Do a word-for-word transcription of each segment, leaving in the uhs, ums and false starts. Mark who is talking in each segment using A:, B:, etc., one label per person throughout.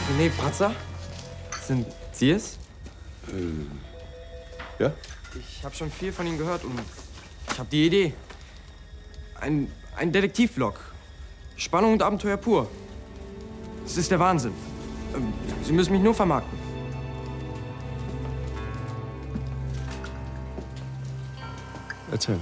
A: René Pratzer? Sind Sie es?
B: Ähm, ja?
A: Ich habe schon viel von Ihnen gehört und ich habe die Idee. Ein, ein Detektivvlog. Spannung und Abenteuer pur. Es ist der Wahnsinn. Ähm, Sie müssen mich nur vermarkten.
B: Erzähl.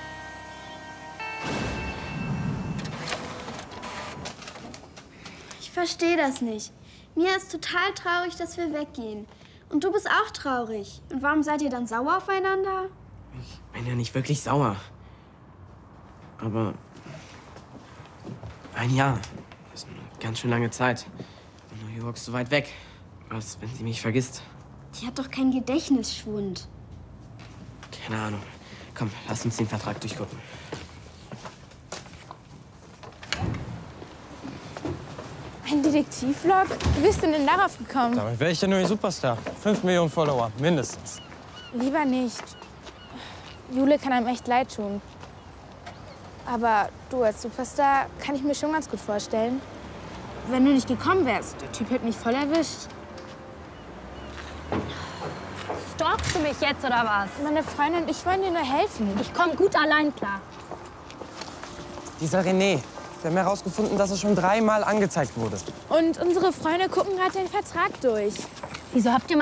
C: Ich verstehe das nicht. Mia ist total traurig, dass wir weggehen. Und du bist auch traurig. Und warum seid ihr dann sauer aufeinander?
A: Ich bin ja nicht wirklich sauer. Aber ein Jahr ist eine ganz schön lange Zeit. Und New York ist so weit weg. Was, wenn sie mich vergisst?
C: Die hat doch keinen Gedächtnisschwund.
A: Keine Ahnung. Komm, lass uns den Vertrag durchgucken.
D: Ein Detektivvlog? Wie bist du denn darauf gekommen?
A: Damit wäre ich ja nur ein Superstar. Fünf Millionen Follower, mindestens.
D: Lieber nicht. Jule kann einem echt leid tun. Aber du als Superstar kann ich mir schon ganz gut vorstellen. Wenn du nicht gekommen wärst, der Typ hätte mich voll erwischt.
E: Stalkst du mich jetzt, oder was?
D: Meine Freundin und ich wollen dir nur helfen.
E: Ich komme gut allein klar.
A: Dieser René, wir haben herausgefunden, dass er schon dreimal angezeigt wurde.
D: Und unsere Freunde gucken gerade den Vertrag durch.
E: Wieso habt ihr